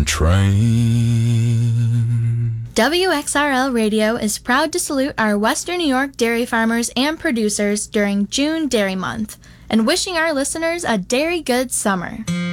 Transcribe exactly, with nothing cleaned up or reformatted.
train. W X R L Radio is proud to salute our Western New York dairy farmers and producers during June Dairy Month, and wishing our listeners a dairy good summer.